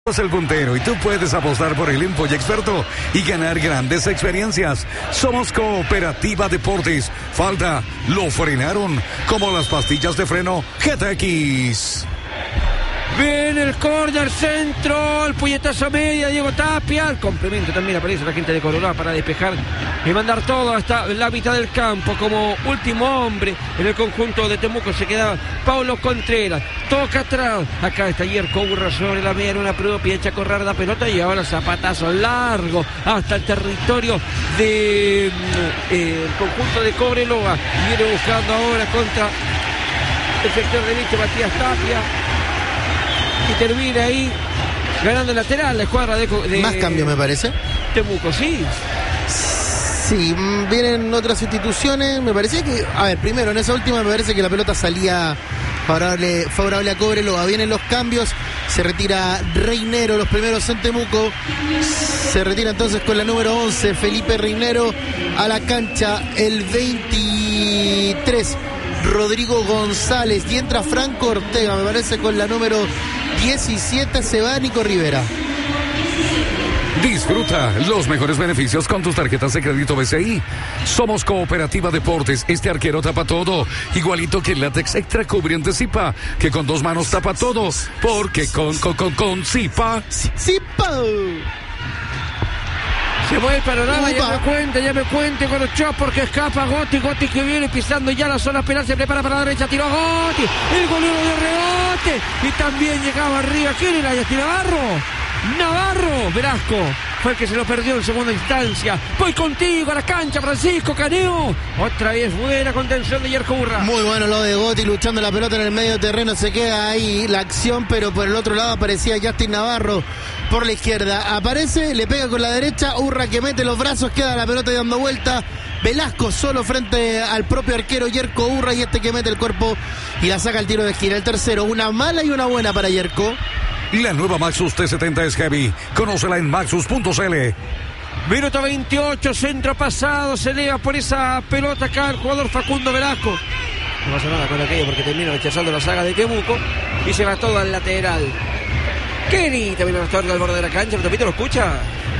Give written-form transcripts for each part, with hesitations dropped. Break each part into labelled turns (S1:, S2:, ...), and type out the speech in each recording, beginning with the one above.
S1: el puntero y tú puedes apostar por el Empolla Experto y ganar grandes experiencias. Somos Cooperativa Deportes. Falta, lo frenaron como las pastillas de freno GTX.
S2: Viene el córner, centro, el puñetazo a media, Diego Tapia. El complemento también aparece la gente de Cobreloa para despejar y mandar todo hasta la mitad del campo. Como último hombre en el conjunto de Temuco se queda Paulo Contreras. Toca atrás. Acá está Yerko Urra sobre la media, una propia, echa a correr la pelota y ahora zapatazo largo hasta el territorio de el conjunto de Cobreloa. Viene buscando ahora contra el sector derecho Matías Tapia. Y termina ahí ganando el lateral la escuadra de
S3: más cambio me parece
S2: Temuco, sí,
S3: vienen otras instituciones. Me parecía que, a ver, primero en esa última me parece que la pelota salía favorable a Cobreloa. Vienen los cambios, se retira Reinero, los primeros en Temuco. Se retira entonces con la número 11 Felipe Reinero a la cancha, el 23 Rodrigo González, y entra Franco Ortega, me parece, con la número 17 se va Nico Rivera.
S1: Disfruta los mejores beneficios con tus tarjetas de crédito BCI. Somos Cooperativa Deportes. Este arquero tapa todo, igualito que el látex extra cubriente Zipa, que con 2 manos tapa todo, porque con Zipa.
S3: ¡Zipa!
S2: Se mueve el panorama, ya me cuente con Ochoa porque escapa Gotti que viene pisando ya la zona penal, se prepara para la derecha, tiró a Gotti, el golero de rebote y también llegaba arriba. ¿Quién era? ¿Yasti Navarro? Velasco fue el que se lo perdió en segunda instancia. Voy contigo a la cancha, Francisco Caneo. Otra vez buena contención de Yerko Urra.
S3: Muy bueno lo de Gotti luchando la pelota en el medio terreno. Se queda ahí la acción, pero por el otro lado aparecía Justin Navarro por la izquierda. Aparece, le pega con la derecha. Urra que mete los brazos, queda la pelota dando vuelta. Velasco solo frente al propio arquero Yerko Urra, y este que mete el cuerpo y la saca el tiro de esquina. El tercero, una mala y una buena para Yerko.
S1: La nueva Maxus T70 es heavy. Conócela en maxus.cl.
S2: Minuto 28, centro pasado, se eleva por esa pelota acá el jugador Facundo Velasco. No pasa nada con aquello porque termina rechazando la saga de Temuco y se va todo al lateral. Kenny también está al borde de la cancha. ¿Topito lo escucha?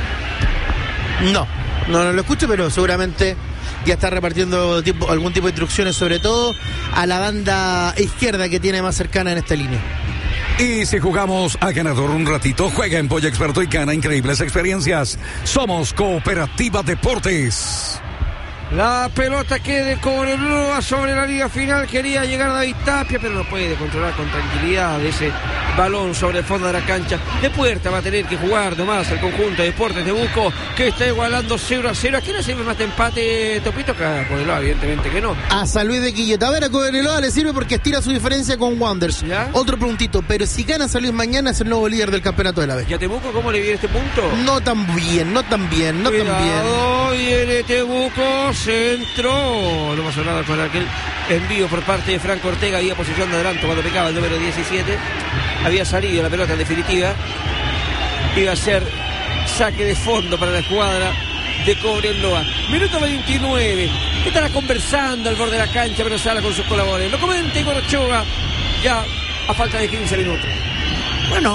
S3: No lo escucho, pero seguramente ya está repartiendo algún tipo de instrucciones, sobre todo a la banda izquierda que tiene más cercana en esta línea.
S1: Y si jugamos a ganador un ratito, juega en Empolla Experto y gana increíbles experiencias. Somos Cooperativa Deportes.
S2: La pelota que de Cobreloa sobre la línea final. Quería llegar a David Tapia, pero no puede controlar con tranquilidad ese balón sobre el fondo de la cancha. De puerta va a tener que jugar nomás el conjunto de Deportes de Temuco, que está igualando 0-0. ¿A quién le sirve más de empate, Topito? A Cobreloa, evidentemente que no.
S3: A San Luis de Quillota. A ver, a Cobreloa le sirve porque estira su diferencia con Wanderers.
S2: ¿Ya?
S3: Otro puntito, pero si gana San Luis mañana es el nuevo líder del campeonato de la B.
S2: ¿Y a Temuco cómo le viene este punto?
S3: No tan bien.
S2: Cuidado, viene Temuco, centro. No pasa nada con aquel envío por parte de Franco Ortega. Había posición de adelanto cuando picaba el número 17. Había salido la pelota en definitiva. Iba a ser saque de fondo para la escuadra de Cobreloa. Minuto 29. Estará conversando al borde de la cancha, pero sale con sus colaboradores. Lo comenta Igor Ochoa ya a falta de 15 minutos.
S4: Bueno,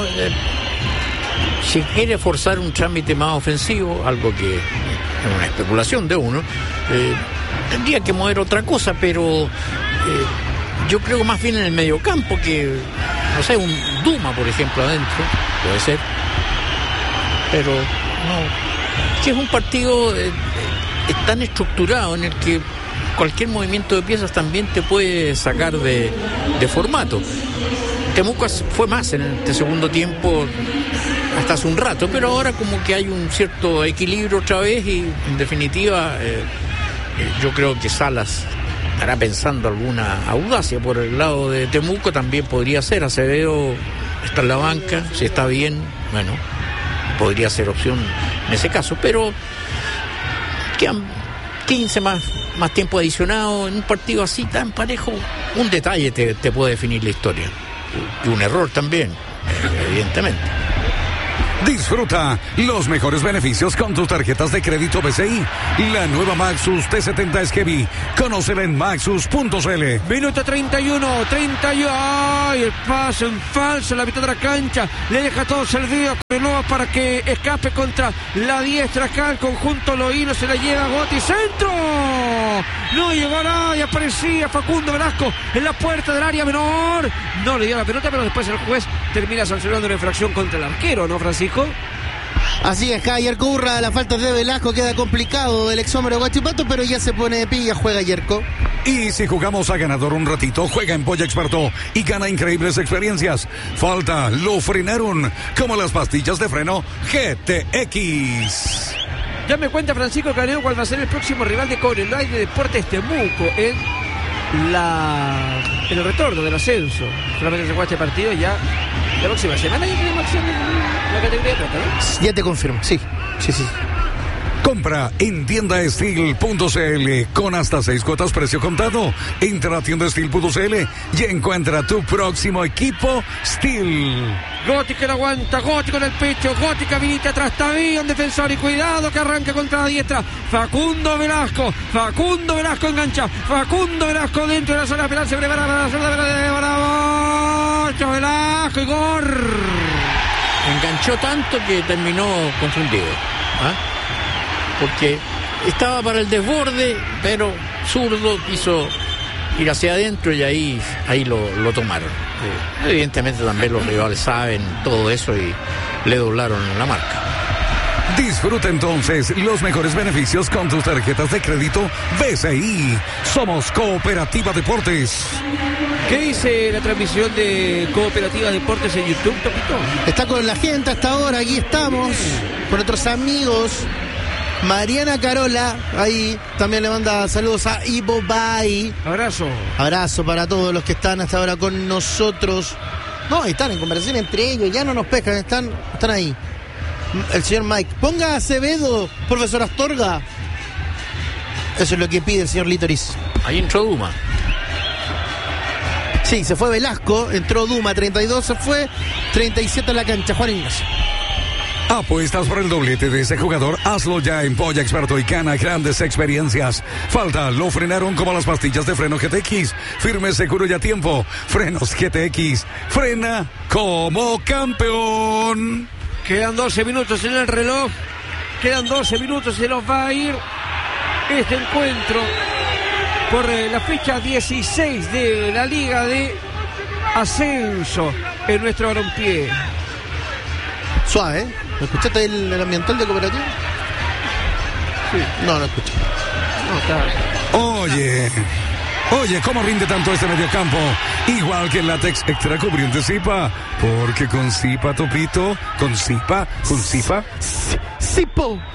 S4: si quiere forzar un trámite más ofensivo, algo que es una especulación de uno, tendría que mover otra cosa, pero yo creo más bien en el mediocampo, que no sé, un Duma por ejemplo adentro, puede ser, pero no, que es un partido tan estructurado en el que cualquier movimiento de piezas también te puede sacar de formato. Temuco fue más en este segundo tiempo hasta hace un rato, pero ahora como que hay un cierto equilibrio otra vez y en definitiva yo creo que Salas estará pensando alguna audacia por el lado de Temuco. También podría ser Acevedo, está en la banca, si está bien, bueno, podría ser opción en ese caso, pero quedan 15 más tiempo adicionado en un partido así tan parejo. Un detalle te puede definir la historia, y un error también, evidentemente.
S1: Disfruta los mejores beneficios con tus tarjetas de crédito BCI. La nueva Maxus T70 es heavy. Conócela en maxus.cl.
S2: Minuto 31. ¡Ay! El pase en falso en la mitad de la cancha. Le deja todo servido a Cobreloa para que escape contra la diestra. Acá el conjunto Loíno se la lleva Gotti. ¡Centro! No llegó nadie. Aparecía Facundo Velasco en la puerta del área menor. No le dio la pelota, pero después el juez termina sancionando una infracción contra el arquero, ¿no, Francisco?
S3: Así es, acá Yerko Urra, la falta de Velasco queda complicado el ex hombre de Huachipato, pero ya se pone de pie y ya juega Yerko.
S1: Y si jugamos a ganador un ratito, juega en Polla Experto y gana increíbles experiencias. Falta, lo frenaron, como las pastillas de freno GTX.
S2: Ya me cuenta Francisco Caneo cuál va a ser el próximo rival de Cobreloa y de Deportes Temuco en el retorno del ascenso. Solamente se juega este partido ya la próxima semana. Ya tenemos acción en la categoría de plata, ¿no?
S3: Ya te confirmo, sí.
S1: Compra en tiendaestil.cl con hasta 6 cuotas precio contado. Entra a tiendaestil.cl y encuentra tu próximo equipo Steel.
S2: Gotti que lo aguanta, Gotti con el pecho, Gotti que habilita atrás, Taví, un defensor y cuidado que arranca contra la diestra. Facundo Velasco engancha, Facundo Velasco dentro de la zona penal, se prepara para la zona de Velasco y gol.
S4: Enganchó tanto que terminó confundido, porque estaba para el desborde, pero zurdo quiso ir hacia adentro y ahí lo tomaron. Evidentemente también los rivales saben todo eso y le doblaron la marca.
S1: Disfruta entonces los mejores beneficios con tus tarjetas de crédito BCI. Somos Cooperativa Deportes.
S2: ¿Qué dice la transmisión de Cooperativa Deportes en YouTube, Topito?
S3: Está con la gente hasta ahora, aquí estamos, con otros amigos. Mariana Carola, ahí también le manda saludos a Ivo Bay. Abrazo para todos los que están hasta ahora con nosotros. No, están en conversación entre ellos, ya no nos pescan, están ahí. El señor Mike, ponga a Acevedo, profesor Astorga. Eso es lo que pide el señor Litoris.
S4: Ahí entró Duma.
S3: Sí, se fue Velasco, entró Duma, 32 se fue, 37 en la cancha, Juan Ignacio.
S1: Apuestas por el doblete de ese jugador, hazlo ya en Polla Experto y gana grandes experiencias. Falta, lo frenaron como las pastillas de freno GTX. Firme, seguro y a tiempo. Frenos GTX, frena como campeón.
S2: Quedan 12 minutos en el reloj. Quedan 12 minutos, se nos va a ir este encuentro por la fecha 16 de la Liga de Ascenso en nuestro balompié.
S3: Suave, ¿eh? ¿No escuchaste el ambiental de Cooperativa?
S2: Sí.
S3: No escuché.
S2: No, está.
S1: Oye, ¿cómo rinde tanto este mediocampo? Igual que el látex extra cubriente Zipa. Porque con Zipa, Topito, con Zipa.
S3: Zipo.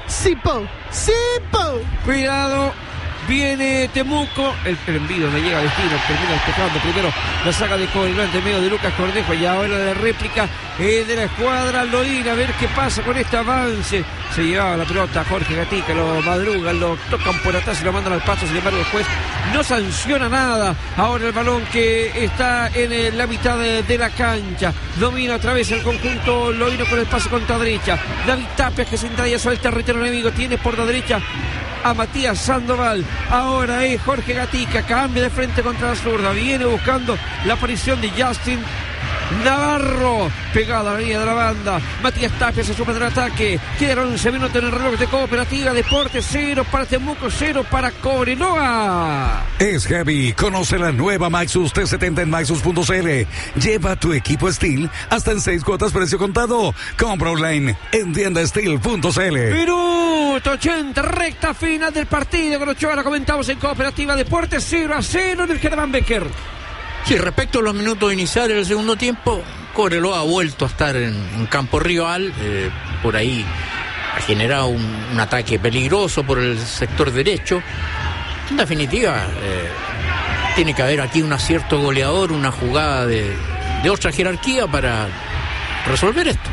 S2: Cuidado. Viene Temuco, el envío le llega a destino, termina despejando primero la saga de Cobreloa en medio de Lucas Cornejo y ahora la réplica de la escuadra Loína, a ver qué pasa con este avance. Se llevaba la pelota Jorge Gatica, lo madrugan, lo tocan por atrás y lo mandan al paso, sin embargo el juez no sanciona nada. Ahora el balón que está en la mitad de la cancha, domina otra vez el conjunto Loíno con el pase contra derecha. David Tapia que se entra ya sobre el territorio enemigo, tiene por la derecha a Matías Sandoval, ahora es Jorge Gatica, cambia de frente contra la zurda, viene buscando la aparición de Justin Navarro, pegada a la línea de la banda. Matías Tapia se suma del ataque, quedan 11 minutos en el reloj de Cooperativa Deportes, 0 para Temuco, 0 para Cobreloa.
S1: Es heavy, conoce la nueva Maxus T70 en maxus.cl. Lleva tu equipo Steel hasta en 6 cuotas precio contado. Compra online en tiendaestil.cl.
S2: Minuto 80, recta final del partido con Ochoa, lo comentamos en Cooperativa Deportes, 0-0 en el Germán Becker.
S4: Sí, respecto a los minutos iniciales del segundo tiempo, Cobreloa ha vuelto a estar en campo rival, por ahí ha generado un ataque peligroso por el sector derecho. En definitiva, tiene que haber aquí un acierto goleador, una jugada de otra jerarquía para resolver esto.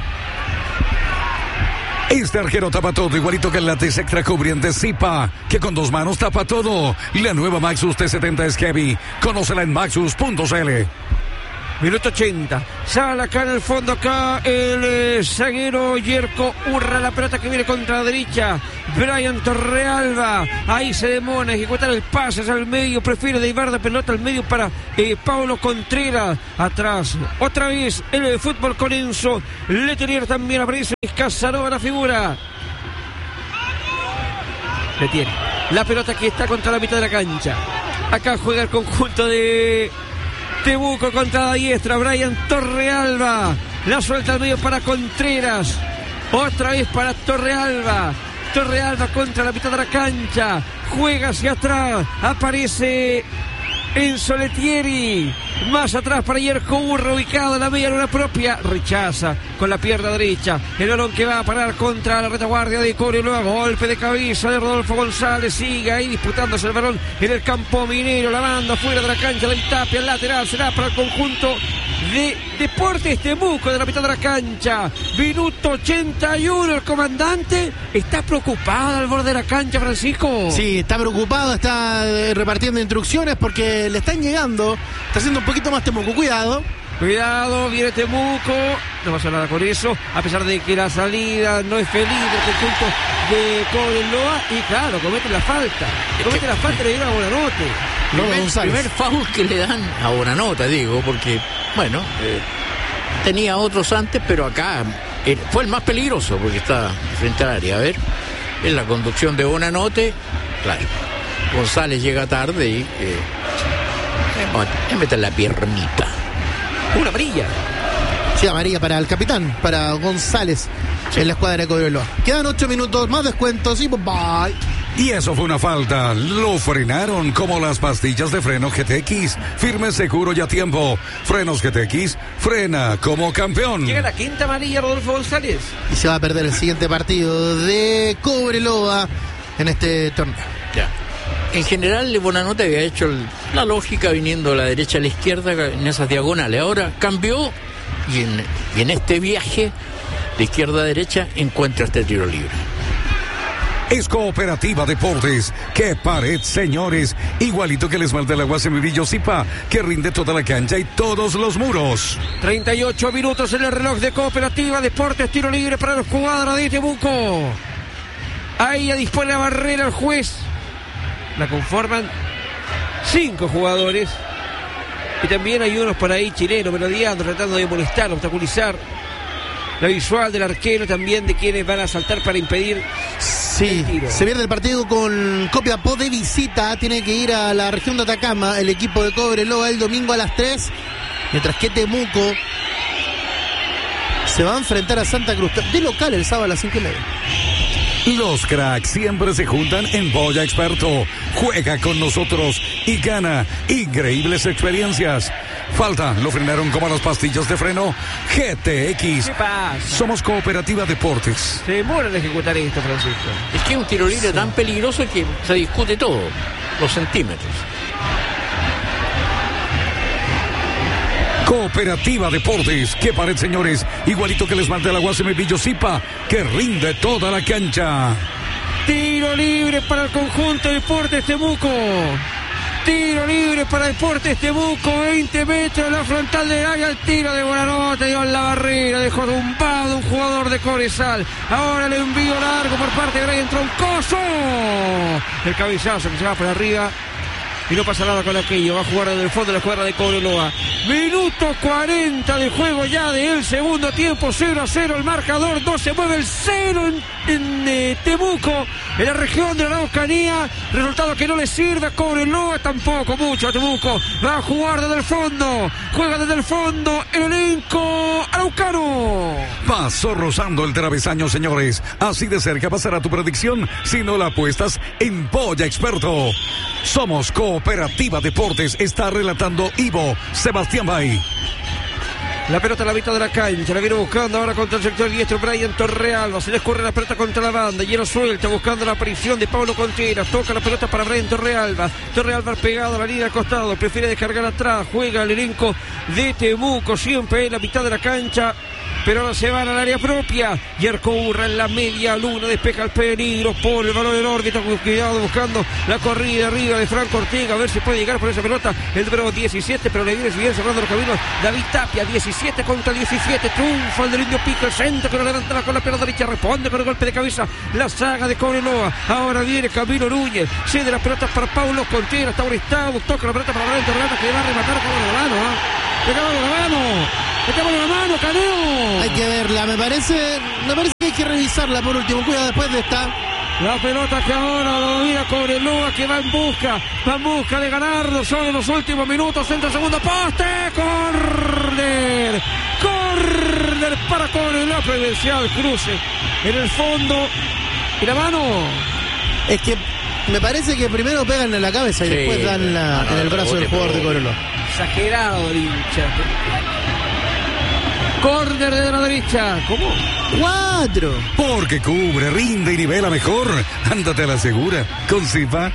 S1: Este arquero tapa todo, igualito que el látex extra cubriente Zipa, que con 2 manos tapa todo. La nueva Maxus T70 es heavy. Conócela en maxus.cl.
S2: Minuto 80. Sale acá en el fondo, acá el zaguero Yerko Urra. La pelota que viene contra la derecha. Brian Torrealba. Ahí se demora ejecutar el pase al medio. Prefiere derivar de pelota al medio para Paulo Contreras. Atrás. Otra vez el fútbol con Enzo Letelier. También aparece Casanova la figura. Letelier. La pelota que está contra la mitad de la cancha. Acá juega el conjunto de Temuco contra la diestra. Brian Torrealba. La suelta al medio para Contreras. Otra vez para Torrealba. Torrealba contra la mitad de la cancha. Juega hacia atrás. Aparece Enzo Letelier. Más atrás para Yerko Urra, ubicado en la media luna propia. Rechaza con la pierna derecha. El balón que va a parar contra la retaguardia de Cobreloa. Golpe de cabeza de Rodolfo González. Sigue ahí disputándose el balón en el campo minero. La banda fuera de la cancha del Tapia. El lateral será para el conjunto de Deportes Temuco de la mitad de la cancha. Minuto 81. El comandante está preocupado al borde de la cancha, Francisco.
S3: Sí, está preocupado, está repartiendo instrucciones porque le están llegando. Está haciendo un poquito más Temuco, cuidado.
S2: Cuidado, viene Temuco. No pasa nada con eso, a pesar de que la salida no es feliz del conjunto de Cobreloa. Y claro, comete la falta. Comete la falta y le dieron a Buenanote.
S4: Primer foul que le dan a Buenanote, digo, porque, bueno, tenía otros antes, pero acá fue el más peligroso porque está frente al área. A ver, en la conducción de Buenanote, claro, González llega tarde y mete la piernita.
S2: Una amarilla.
S3: Sí, amarilla para el capitán, para González, sí, en la escuadra de Cobreloa. Quedan 8 minutos, más descuentos y bye.
S1: Y eso fue una falta. Lo frenaron como las pastillas de freno GTX. Firme, seguro y a tiempo. Frenos GTX, frena como campeón.
S2: Llega la quinta amarilla, Rodolfo González.
S3: Y se va a perder el siguiente partido de Cobreloa en este torneo.
S4: Ya. En general, Buenanote había hecho la lógica viniendo de la derecha a la izquierda en esas diagonales. Ahora cambió y en este viaje de izquierda a derecha encuentra este tiro libre.
S1: Es Cooperativa Deportes. ¡Qué pared, señores! Igualito que el esmalte del agua Semibrillo Zipa, que rinde toda la cancha y todos los muros.
S2: 38 minutos en el reloj de Cooperativa Deportes. Tiro libre para los cuadros de Temuco. Ahí ya dispone la barrera el juez. La conforman 5 jugadores. Y también hay unos por ahí chilenos merodeando, tratando de molestar, obstaculizar la visual del arquero, también de quienes van a saltar para impedir.
S3: Sí, se pierde el partido con Copiapó de visita. Tiene que ir a la región de Atacama el equipo de Cobreloa el domingo a las 3. Mientras que Temuco se va a enfrentar a Santa Cruz de local el sábado a las 5:30.
S1: Los cracks siempre se juntan en Boya Experto. Juega con nosotros y gana increíbles experiencias. Falta, lo frenaron como las pastillas de freno GTX.
S2: ¿Qué pasa?
S1: Somos Cooperativa Deportes.
S2: Se demoran en ejecutar esto, Francisco.
S4: Es que es un tiro libre tan peligroso que se discute todo, los centímetros.
S1: Cooperativa Deportes, qué pared, señores. Igualito que les mande la agua Semibrillo Zipa, que rinde toda la cancha.
S2: Tiro libre para el conjunto de Deportes Temuco. Tiro libre para Deportes Temuco. 20 metros en la frontal del área. El tiro de Buenanote dio en la barrera. Dejó tumbado un jugador de Cobresal. Ahora el envío largo por parte de Brian Troncoso. El cabezazo que se va por arriba. Y no pasa nada con aquello. Va a jugar desde el fondo de la escuadra de Cobreloa. Minuto 40 de juego ya del segundo tiempo. 0-0 el marcador. No se mueve el 0 en Temuco, en la región de la Araucanía. Resultado que no le sirve a Cobreloa tampoco mucho a Temuco. Va a jugar desde el fondo. Juega desde el fondo el elenco araucano.
S1: Pasó rozando el travesaño, señores. Así de cerca pasará tu predicción si no la apuestas en Boya Experto. Somos Cooperativa Deportes. Está relatando Ivo Sebastián Bay.
S2: La pelota a la mitad de la cancha, la viene buscando ahora contra el sector diestro Brian Torrealba, se le escurre la pelota contra la banda, lleno suelta, buscando la aparición de Pablo Contreras, toca la pelota para Brian Torrealba, Torrealba pegado a la línea al costado, prefiere descargar atrás, juega el elenco de Temuco, siempre en la mitad de la cancha, pero ahora se van al área propia. Yerko Urra en la media luna, despeja el peligro, pone el balón en órbita, con cuidado, buscando la corrida arriba de Franco Ortega, a ver si puede llegar por esa pelota el número 17, pero le viene bien cerrando los caminos David Tapia. 17 contra 17, triunfa el del Indio Pico, el centro que lo levantaba con la pierna derecha, responde con el golpe de cabeza la saga de Cobreloa. Ahora viene Camilo Núñez, cede las pelotas para Paulo Contreras, está Orestado, toca la pelota para Valente Renata, que va a rematar con la mano, le acabó la mano, Caneo.
S3: Hay que verla, me parece que hay que revisarla por último. Cuidado después de esta.
S2: La pelota que ahora lo domina Cobreloa, que va en busca de ganarlo. Son en los últimos minutos, entra el segundo poste, córner para Cobreloa, prevencial, cruce en el fondo y la mano.
S3: Es que me parece que primero pegan en la cabeza y después dan en el brazo del jugador de Cobreloa.
S2: Exagerado el hincha. Córner de la derecha. ¿Cómo?
S3: 4.
S1: Porque cubre, rinde y nivela mejor. Ándate a la segura con Zipa.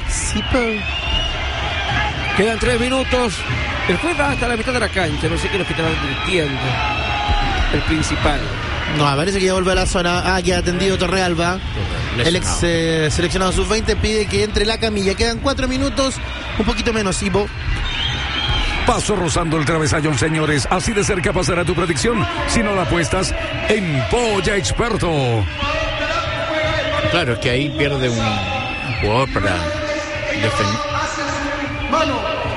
S2: Quedan 3 minutos. El juez va hasta la mitad de la cancha. No sé qué es lo que estaban advirtiendo. El principal.
S3: No, parece que ya vuelve a la zona. Que ha atendido Torrealba. El ex seleccionado sub-20 pide que entre la camilla. Quedan 4 minutos. Un poquito menos, Ivo.
S1: Paso rozando el travesaño, señores. Así de cerca pasará tu predicción. Si no la apuestas en Polla Experto.
S4: Claro, es que ahí pierde un jugador para defender.
S5: Mano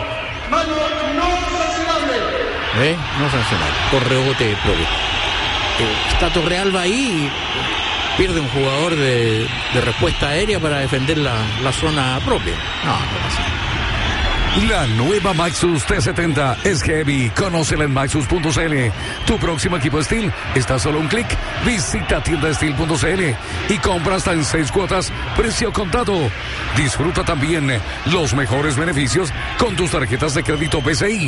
S5: no sancionable.
S4: No sancionable. Por rebote propio. Está Torrealba ahí y pierde un jugador de respuesta aérea para defender la zona propia. No pasa.
S1: La nueva Maxus T70 es heavy. Conócela en maxus.cl. Tu próximo equipo Steel está a solo un clic. Visita tiendasteel.cl y compra hasta en 6 cuotas, precio contado. Disfruta también los mejores beneficios con tus tarjetas de crédito BCI.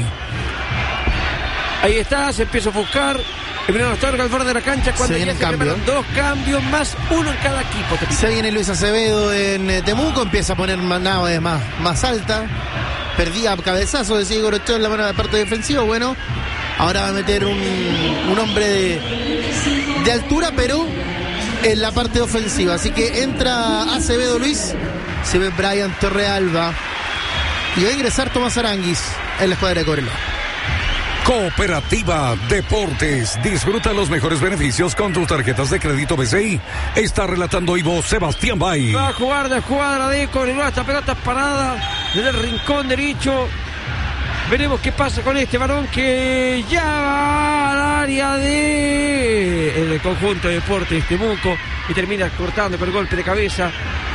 S2: Ahí está, se empieza a buscar. Emiliano Astorga al borde de la cancha cuando
S3: se viene
S2: ya se preparan 2 cambios más, uno en cada equipo.
S3: Se viene Luis Acevedo en Temuco, empieza a poner nave más alta. Perdía cabezazo de Igor Ochoa en la mano de la parte defensiva. Bueno, ahora va a meter un hombre de altura, pero en la parte ofensiva. Así que entra Acevedo Luis, se ve Brian Torrealba y va a ingresar Tomás Aranguis en la escuadra de Cobreloa.
S1: Cooperativa Deportes. Disfruta los mejores beneficios con tus tarjetas de crédito BCI. Está relatando Ivo Sebastián Bay.
S2: Va a jugar de escuadra de Cobreloa. Esta pelota parada desde el rincón derecho. Veremos qué pasa con este varón que ya va al área del conjunto de Deportes Temuco y termina cortando con el golpe de cabeza.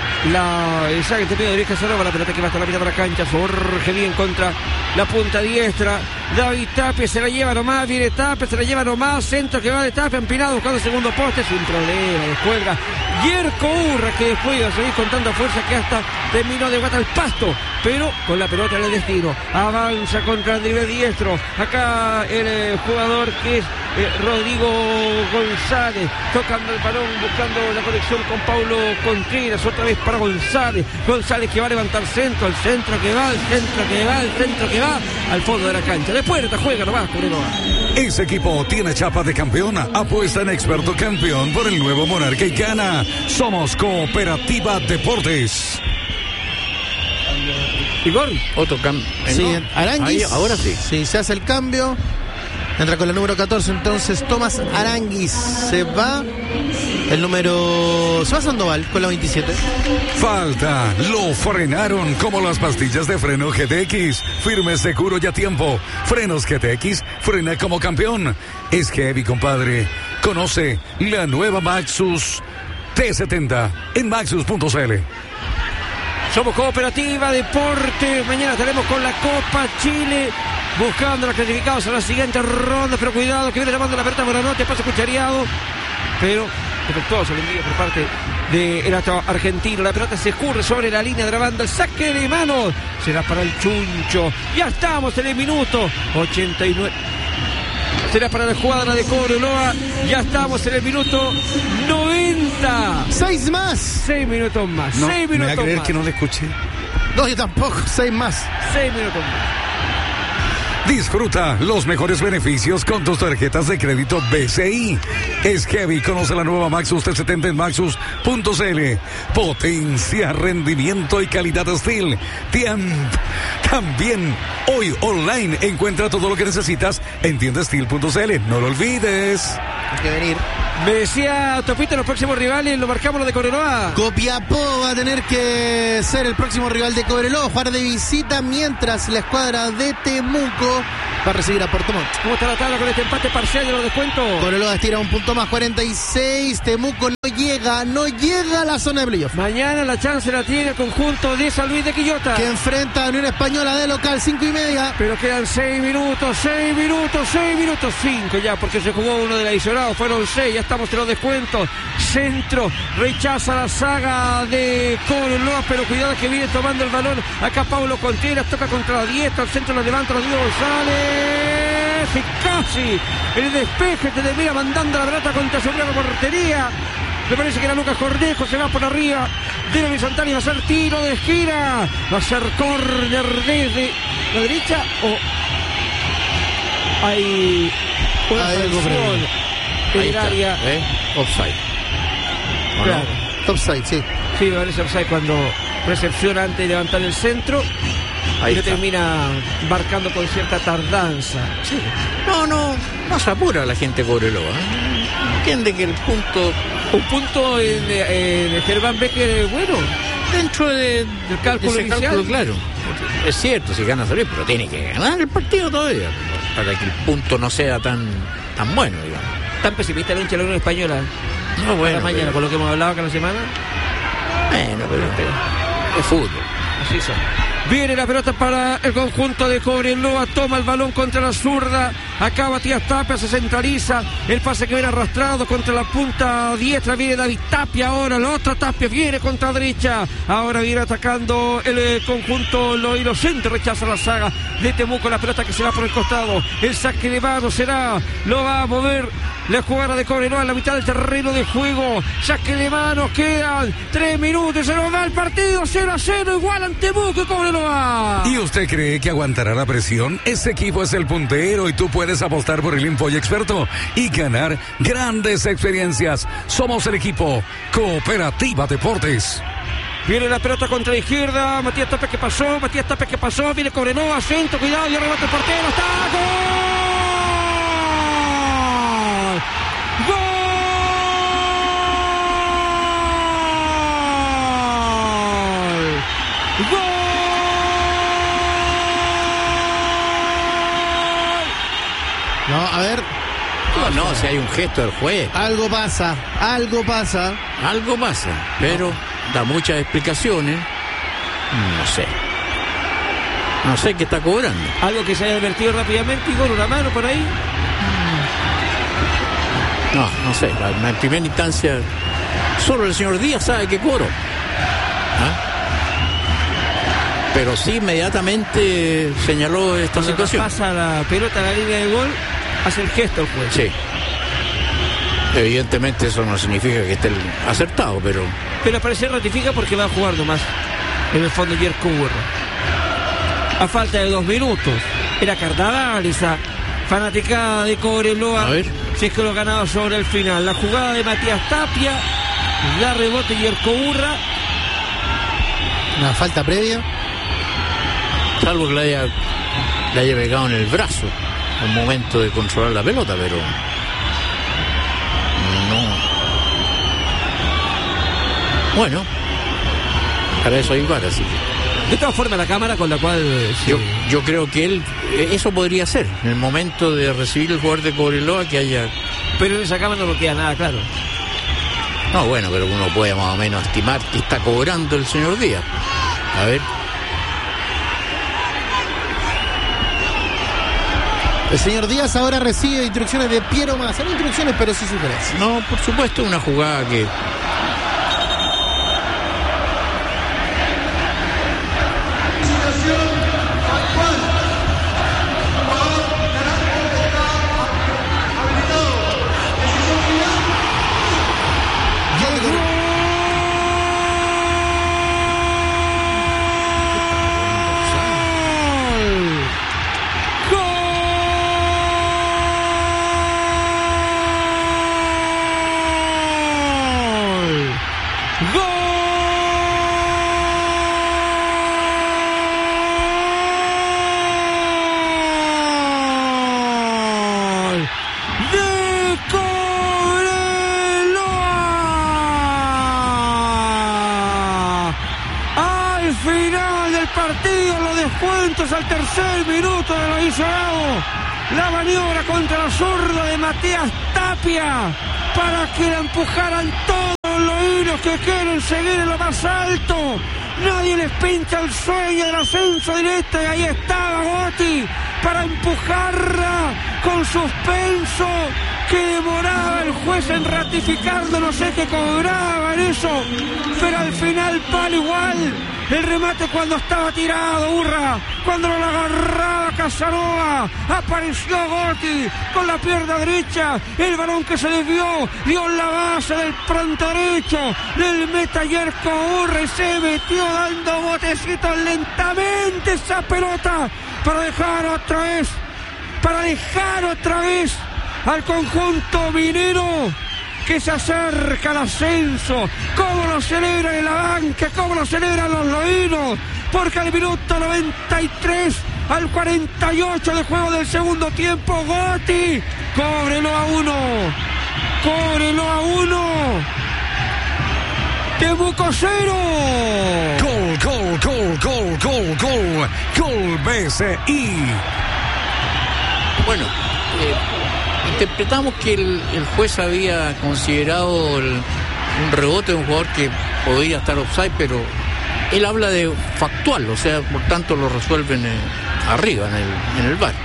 S2: El saque de derecha se roba la pelota que va hasta la mitad de la cancha. Jorge bien contra la punta diestra. David Tapia se la lleva nomás. Viene Tapia, se la lleva nomás. Centro que va de Tapia, empinado buscando el segundo poste. Sin problema, descuelga Yerko Urra, que después iba a seguir con tanta fuerza que hasta terminó de guata al pasto. Pero con la pelota en el destino. Avanza contra el drible diestro. Acá el jugador que es Rodrigo González. Tocando el balón, buscando la conexión con Paulo Contreras. Otra vez para González. González que va a levantar centro. El centro que va, el centro que va, el centro que va al fondo de la cancha. De puerta juega nomás Cobreloa.
S1: Ese equipo tiene chapa de campeón. Apuesta en Experto Campeón por el nuevo Monarca y gana. Somos Cooperativa Deportes.
S2: Igor,
S4: otro cambio.
S3: Sí, Aranguis.
S4: Ahora sí.
S3: Sí, se hace el cambio. Entra con la número 14, entonces Tomás Aranguis. Se va Sandoval con la 27.
S1: Falta, lo frenaron como las pastillas de freno GTX. Firme, seguro y a tiempo. Frenos GTX, frena como campeón. Es heavy, compadre. Conoce la nueva Maxus T70 en maxus.cl.
S2: Somos Cooperativa Deportes. Mañana estaremos con la Copa Chile, buscando los clasificados a la siguiente ronda. Pero cuidado, que viene llamando la pelota Moranote, paso cuchareado. Pero defectuoso el envío por parte del argentino. La pelota se escurre sobre la línea de la banda. El saque de manos será para el Chuncho. Ya estamos en el minuto 89. Será para la escuadra de Cobreloa. Ya estamos en el minuto 90.
S3: 6 más.
S2: 6 minutos más.
S1: No,
S2: 6 minutos
S1: me va a creer
S2: más.
S1: que no le escuché.
S3: No, yo tampoco. 6 más.
S2: 6 minutos más.
S1: Disfruta los mejores beneficios con tus tarjetas de crédito BCI. Es heavy. Conoce la nueva Maxus T70 en maxus.cl. Potencia, rendimiento y calidad Steel. También hoy online encuentra todo lo que necesitas en tiendasteel.cl. No lo olvides.
S3: Hay que venir.
S2: Me decía Topito, los próximos rivales lo marcamos lo de Cobreloa.
S3: Copiapó va a tener que ser el próximo rival de Cobreloa, jugar de visita, mientras la escuadra de Temuco va a recibir a Puerto Montt.
S2: ¿Cómo está la tabla con este empate parcial de los descuentos?
S3: Cobreloa estira un punto más, 46. Temuco no llega a la zona de playoff.
S2: Mañana la chance la tiene el conjunto de San Luis de Quillota,
S3: Que enfrenta a Unión Española de local, 5:30.
S2: pero quedan 6 minutos, 5 ya, porque se jugó uno del adicionado, fueron 6, ya estamos en los descuentos. Centro, rechaza la saga de Cobreloa, pero cuidado que viene tomando el balón. Acá Pablo Contreras toca contra la diestra, el centro lo levanta Rodrigo González y casi el despeje te termina mandando la pelota contra su propia portería. Me parece que era Lucas Cornejo, se va por arriba de Luis Santana, va a ser tiro de esquina, va a ser córner desde la derecha o hay una
S3: Hay algo
S2: sanción
S3: previo.
S2: en
S4: Ahí
S2: el
S4: está,
S2: área.
S4: Offside. ¿O
S2: Claro.
S4: no?
S3: Offside, sí.
S2: Sí, me parece offside cuando recepciona antes de levantar el centro
S4: Ahí
S2: y lo
S4: está.
S2: termina marcando con cierta tardanza.
S4: Sí. No se apura la gente de Cobreloa. Entiende que el punto
S2: Un punto en Germán Becker, bueno,
S4: dentro del
S2: cálculo
S4: ese
S2: inicial.
S4: cálculo, claro. Es cierto, si gana San pero tiene que ganar el partido todavía para que el punto no sea tan bueno, digamos.
S2: tan pesimista el hincha de la Unión Española.
S4: No, bueno,
S2: Para mañana,
S4: pero-
S2: con lo que hemos hablado cada semana.
S4: Bueno, pero es fútbol.
S2: Así son. Viene la pelota para el conjunto de Cobreloa, toma el balón contra la zurda, acá Matías Tapia se centraliza, el pase que viene arrastrado contra la punta diestra, viene David Tapia ahora, la otra Tapia viene contra la derecha, ahora viene atacando el conjunto Loiro Centro, rechaza la saga de Temuco, la pelota que se va por el costado, el saque de mano será, lo va a mover la jugada de Cobreloa en la mitad del terreno de juego, saque de manos, quedan 3 minutos, se nos va el partido, 0-0, igualan Temuco y Cobreloa.
S1: ¿Y usted cree que aguantará la presión? Este equipo es el puntero y tú puedes apostar por el Infoy Experto y ganar grandes experiencias. Somos el equipo Cooperativa Deportes.
S2: Viene la pelota contra la izquierda, Matías Tapia que pasó, viene Cobreloa, centro, cuidado, y rebate el portero, está, ¡gol! ¡Gol! ¡Gol!
S3: No, a ver,
S4: No, si hay un gesto del juez,
S3: algo pasa.
S4: algo pasa, pero da muchas explicaciones. No sé qué está cobrando.
S2: Algo que se haya advertido rápidamente y con una mano por ahí.
S4: No sé, en primera instancia solo el señor Díaz sabe que cobró. Pero sí inmediatamente señaló esta
S2: Cuando
S4: situación.
S2: pasa la pelota a la línea de gol, hace el gesto el juez.
S4: Sí. Evidentemente eso no significa que esté acertado, pero
S2: Pero al parecer ratifica porque va a jugar nomás. En el fondo Jerko Burro. A falta de 2 minutos. Era carnaval esa fanaticada de Cobreloa.
S4: A ver.
S2: Si es que lo ganaba sobre el final. La jugada de Matías Tapia. La rebote Jerko Burra.
S3: Una falta previa.
S4: salvo que le haya pegado en el brazo al momento de controlar la pelota, pero no. Bueno, para eso hay VAR, así que
S2: De todas formas, la cámara con la cual
S4: yo creo que él, eso podría ser, en el momento de recibir el jugador de Cobreloa, que haya...
S2: Pero en esa cámara no queda nada claro.
S4: No, bueno, pero uno puede más o menos estimar que está cobrando el señor Díaz. A ver.
S3: El señor Díaz ahora recibe instrucciones de Piero Massa. No instrucciones, pero sí sugerencias.
S4: No, por supuesto, una jugada que...
S5: Situación actual. Jugador Naranjo está habilitado. Decisión final.
S2: ¡Gol! ¡Gol! ¡De Cobreloa! Al final del partido, los descuentos al tercer minuto de lo hizo Gago. La maniobra contra la zurda de Matías Tapia para que la empujaran todos los hilos que quieren seguir en lo más alto. Nadie les pinta el sueño del ascenso directo y ahí estaba Gotti para empujarla con suspenso que demoraba el juez en ratificarlo, no sé qué cobraba en eso, pero al final palo igual. El remate cuando estaba tirado, Urra, cuando lo agarraba Casanova, apareció Gotti con la pierna derecha, el balón que se desvió, dio en la base del pronto derecho del meta Yerko Urra y se metió dando botecitos lentamente esa pelota para dejar otra vez al conjunto minero que se acerca al ascenso. Cómo lo celebran en la banca, cómo lo celebran los loínos, porque al minuto 93, al 48 de juego del segundo tiempo, Gotti, Cobreloa 1, Temuco 0.
S1: Gol BCI.
S4: Bueno, interpretamos que el juez había considerado un rebote de un jugador que podía estar offside, pero él habla de factual, o sea, por tanto lo resuelven arriba en el VAR.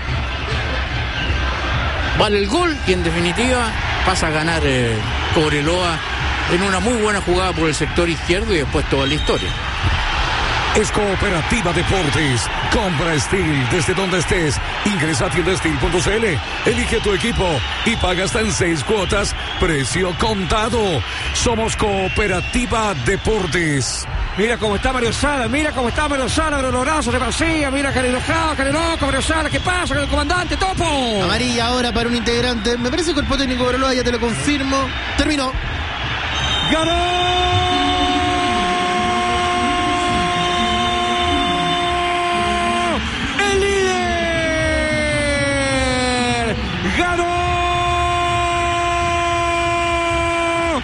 S4: Vale el gol y en definitiva pasa a ganar Cobreloa en una muy buena jugada por el sector izquierdo y después toda la historia.
S1: Es Cooperativa Deportes. Compra Steel desde donde estés. Ingresa a tiendasteel.cl. Elige tu equipo y paga hasta en 6 cuotas. Precio contado. Somos Cooperativa Deportes.
S2: Mira cómo está Mario Sala, Bronorazo se vacía, mira que enojado, que loco, Mario Sala, ¿qué pasa con el comandante Topo?
S3: Amarilla ahora para un integrante. Me parece que el cuerpo técnico de Cobreloa, ya te lo confirmo. Terminó.
S2: ¡Ganó! ¡Ganó!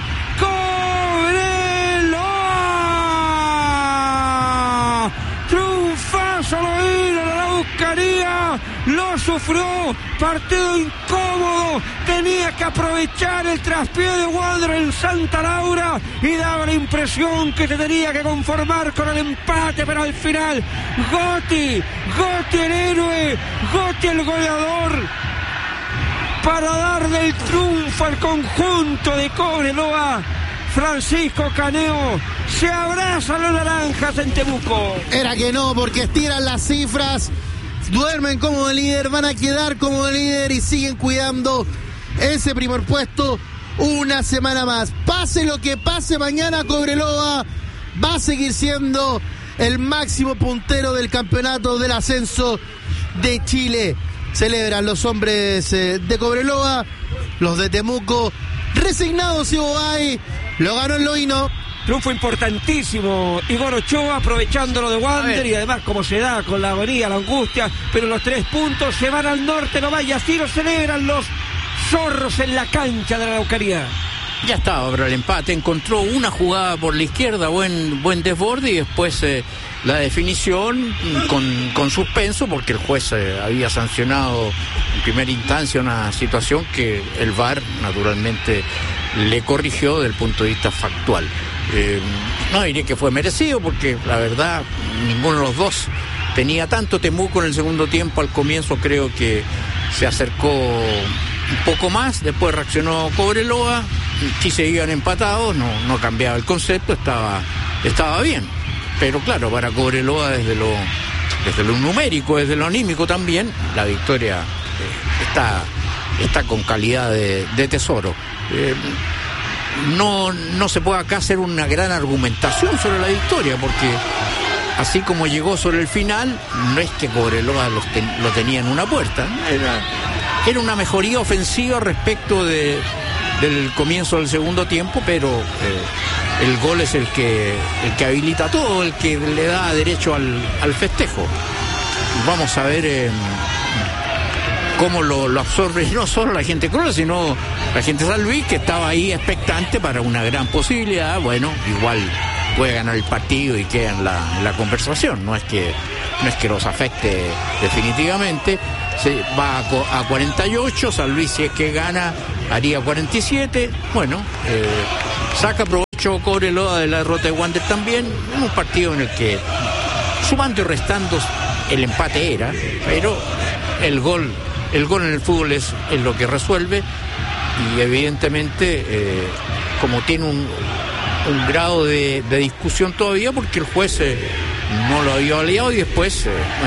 S2: ¡Cobreloa! Triunfazo Loíno, la buscaría, lo sufrió, partido incómodo, tenía que aprovechar el traspié de Wanderers en Santa Laura y daba la impresión que se tenía que conformar con el empate, pero al final Gotti el héroe, Gotti el goleador, para darle el triunfo al conjunto de Cobreloa. Francisco Caneo, se abrazan los naranjas en Temuco.
S3: Era que no, porque estiran las cifras, duermen como líder, van a quedar como líder y siguen cuidando ese primer puesto una semana más. Pase lo que pase mañana, Cobreloa va a seguir siendo el máximo puntero del campeonato del ascenso de Chile. Celebran los hombres de Cobreloa, los de Temuco, resignados y Bobay, lo ganó el Loíno.
S2: Triunfo importantísimo, Igor Ochoa aprovechándolo de Wander y además como se da con la agonía, la angustia, pero los 3 puntos se van al norte nomás y así lo celebran los zorros en la cancha de la Araucanía.
S4: Ya estaba para el empate, encontró una jugada por la izquierda, buen desborde y después la definición con suspenso porque el juez había sancionado en primera instancia una situación que el VAR naturalmente le corrigió desde el punto de vista factual. No diré que fue merecido porque la verdad ninguno de los dos tenía tanto. Temuco en el segundo tiempo, al comienzo creo que se acercó un poco más, después reaccionó Cobreloa, si seguían empatados no cambiaba el concepto, estaba bien, pero claro, para Cobreloa desde lo numérico, desde lo anímico también, la victoria está con calidad de tesoro. No se puede acá hacer una gran argumentación sobre la victoria, porque así como llegó sobre el final, no es que Cobreloa lo tenía en una puerta, era una mejoría ofensiva respecto del comienzo del segundo tiempo, pero el gol es el que habilita todo, el que le da derecho al festejo. Vamos a ver cómo lo absorbe no solo la gente cruel, sino la gente de San Luis, que estaba ahí expectante para una gran posibilidad. Bueno, igual puede ganar el partido y queda en la conversación. No es que los afecte definitivamente. Se va a 48, San Luis, si es que gana, haría 47. Bueno, saca provecho Cobreloa de la derrota de Wander también, en un partido en el que, sumando y restando, el empate era, pero el gol en el fútbol es lo que resuelve, y evidentemente como tiene un grado de discusión todavía, porque el juez no lo había validado, y después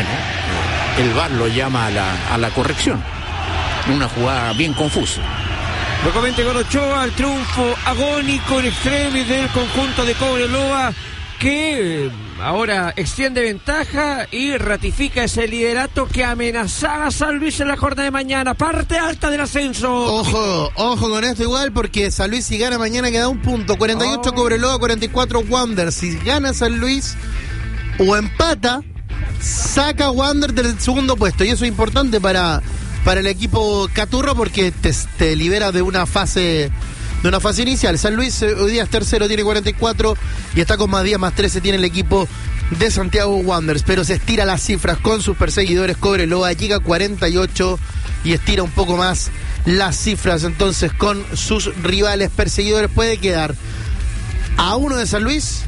S4: el VAR lo llama a la corrección. Una jugada bien confusa.
S2: Lo comenta con Ochoa, el triunfo agónico en extremis del conjunto de Cobreloa, que ahora extiende ventaja y ratifica ese liderato que amenazaba a San Luis en la jornada de mañana, parte alta del ascenso.
S3: Ojo con esto igual, porque San Luis, si gana mañana, queda un punto. 48 Cobreloa, 44 Wander. Si gana San Luis o empata, saca Wander del segundo puesto, y eso es importante para el equipo caturro, porque te libera de una fase inicial. San Luis hoy día es tercero, tiene 44, y está con más 10, más 13 tiene el equipo de Santiago Wanderers, pero se estira las cifras con sus perseguidores. Cobreloa llega a 48 y estira un poco más las cifras entonces con sus rivales perseguidores. Puede quedar a 1 de San Luis,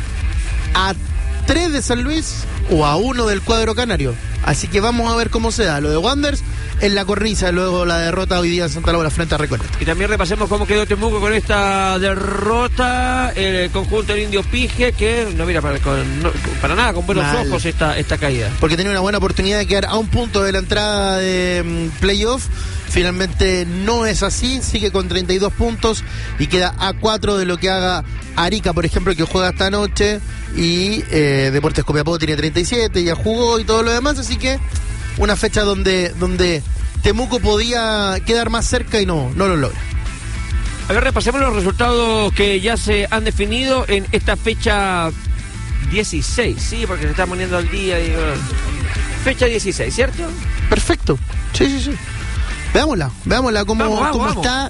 S3: a 3 de San Luis o a 1 del cuadro canario. Así que vamos a ver cómo se da. Lo de Wanderers en la cornisa, luego la derrota hoy día en Santa Laura frente a Recoleta.
S2: Y también repasemos cómo quedó Temuco con esta derrota. El conjunto del Indio Pige, que no mira para nada con buenos ojos esta caída.
S3: Porque tenía una buena oportunidad de quedar a un punto de la entrada de playoff. Finalmente no es así, sigue con 32 puntos y queda a 4 de lo que haga Arica, por ejemplo, que juega esta noche, y Deportes Copiapó tiene 37, ya jugó y todo lo demás, así que una fecha donde Temuco podía quedar más cerca y no lo logra.
S2: A ver, repasemos los resultados que ya se han definido en esta fecha 16, sí, porque se está poniendo al día. Fecha 16, ¿cierto?
S3: Perfecto, sí. Veámosla cómo está,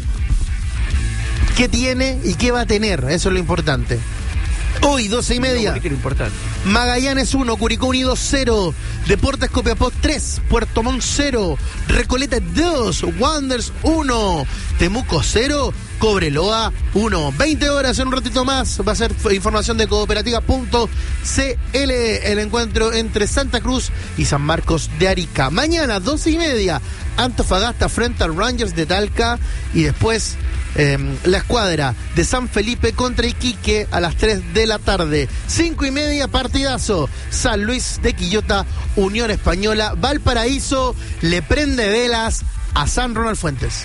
S3: qué tiene y qué va a tener, eso es lo importante. Hoy, 12:30, Magallanes 1, Curicó Unido 0, Deportes Copiapó 3, Puerto Montt 0, Recoleta 2, Wanderers 1, Temuco 0, Cobreloa 1. 20 horas, en un ratito más va a ser información de cooperativa.cl, el encuentro entre Santa Cruz y San Marcos de Arica. Mañana, 12:30, Antofagasta frente a Rangers de Talca, y después la escuadra de San Felipe contra Iquique a las 3 de la tarde. 5:30, partidazo. San Luis de Quillota, Unión Española. Valparaíso le prende velas a San Ronald Fuentes.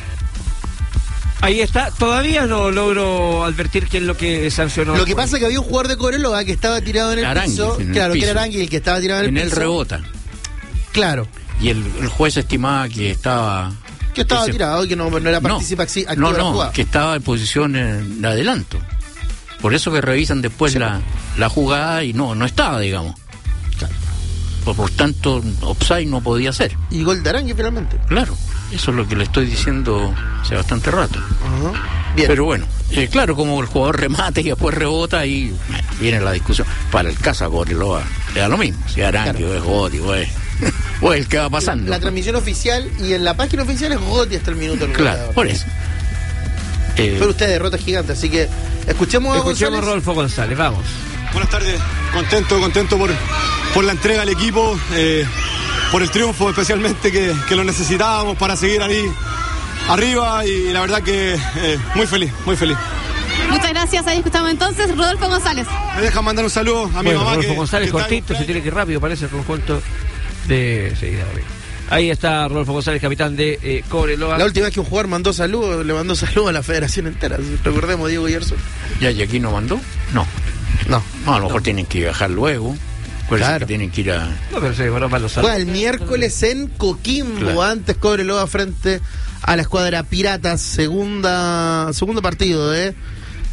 S2: Ahí está, todavía no logro advertir qué es lo que sancionó.
S3: Lo que pasa es que había un jugador de Cobreloa que estaba tirado en el piso. Claro, que era Arangui el que estaba tirado en el piso.
S4: En él rebota.
S3: Claro.
S4: Y el juez estimaba que estaba...
S3: tirado, que no era participación activa de la jugada.
S4: Que estaba en posición de adelanto. Por eso que revisan después la jugada y no estaba, digamos.
S3: Claro.
S4: Por tanto, offside no podía ser.
S3: Y gol de Arangui finalmente.
S4: Claro, eso es lo que le estoy diciendo hace bastante rato.
S3: Uh-huh. Bien.
S4: Pero bueno, claro, como el jugador remate y después rebota, y viene la discusión. Para el caso Cobreloa le da lo mismo, si Arangui o es Gotti o el que va pasando.
S3: La transmisión oficial y en la página oficial es Gotti hasta el minuto.
S4: Claro, por eso.
S3: Pero usted derrota gigante, así que escuchemos
S2: a Rodolfo González, vamos.
S6: Buenas tardes, contento por la entrega al equipo, por el triunfo especialmente que lo necesitábamos para seguir ahí arriba, y la verdad que muy feliz.
S7: Muchas gracias, ahí escuchamos entonces Rodolfo González.
S6: Me deja mandar un saludo a mi mamá.
S2: Rodolfo González, cortito, se tiene que ir rápido, parece el conjunto de... Sí, ahí está Rodolfo González, capitán de Cobreloa.
S3: La última vez que un jugador le mandó saludo a la federación entera, recordemos, Diego Gerson.
S4: ¿Y aquí no mandó? No, a lo mejor tienen que viajar luego. Claro. Que tienen que ir a...
S2: No, pero sí, bueno, para los saludos.
S3: Fue el miércoles en Coquimbo, claro. Antes Cobreloa frente a la escuadra Piratas, segundo partido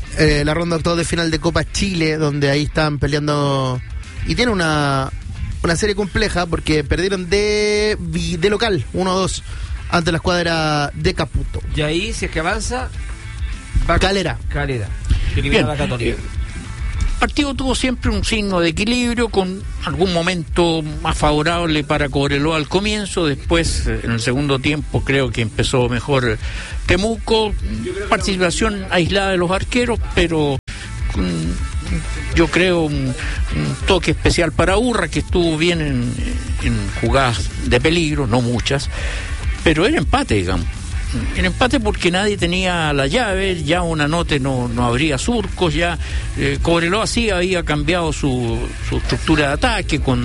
S3: la ronda de octavos de final de Copa Chile, donde ahí están peleando, y tiene una serie compleja porque perdieron de local 1-2 ante la escuadra de Caputo.
S2: Y ahí, si es que avanza,
S3: Calera,
S2: que elimina a la Católica.
S4: El partido tuvo siempre un signo de equilibrio, con algún momento más favorable para Cobreloa al comienzo. Después, en el segundo tiempo, creo que empezó mejor Temuco. Participación aislada de los arqueros, pero yo creo un toque especial para Urra, que estuvo bien en jugadas de peligro, no muchas, pero era empate, digamos. En empate porque nadie tenía la llave, ya una noche no habría surcos, ya Cobreloa sí había cambiado su estructura de ataque con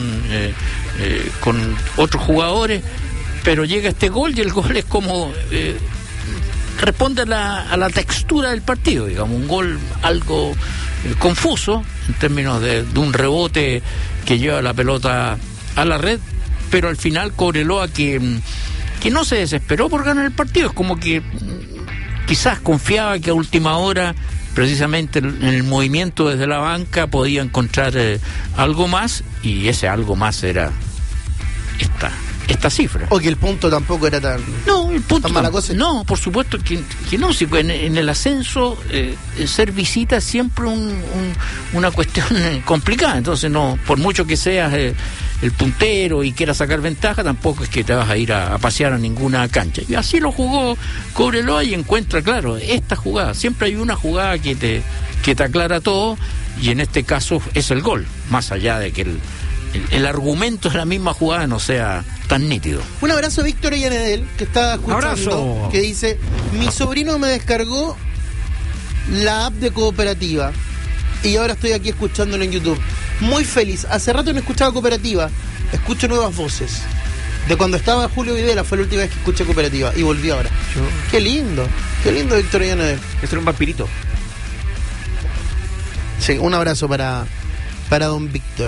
S4: otros jugadores, pero llega este gol y el gol es como responde a la textura del partido, digamos, un gol algo confuso en términos de un rebote que lleva la pelota a la red, pero al final Cobreloa que no se desesperó por ganar el partido, es como que quizás confiaba que a última hora, precisamente en el movimiento desde la banca, podía encontrar algo más, y ese algo más era esta cifra.
S3: O que el punto tampoco era tan...
S4: No, el punto...
S3: ¿Tan mala cosa?
S4: No, por supuesto que no. Si en el ascenso, ser visita es siempre una cuestión complicada. Entonces, no, por mucho que seas el puntero y quieras sacar ventaja, tampoco es que te vas a ir a pasear a ninguna cancha. Y así lo jugó Cobreloa y encuentra, claro, esta jugada. Siempre hay una jugada que te aclara todo, y en este caso es el gol, más allá de que el argumento de la misma jugada no sea tan nítido.
S3: Un abrazo a Víctor Ellanedel, que está escuchando,
S2: Abrazo.
S3: que dice: mi sobrino me descargó la app de Cooperativa y ahora estoy aquí escuchándolo en YouTube. Muy feliz. Hace rato no escuchaba Cooperativa, escucho nuevas voces. De cuando estaba Julio Videla fue la última vez que escuché Cooperativa y volví ahora. Qué lindo Víctor Ellanedel.
S2: Este era un vampirito.
S3: Sí, un abrazo para don Víctor.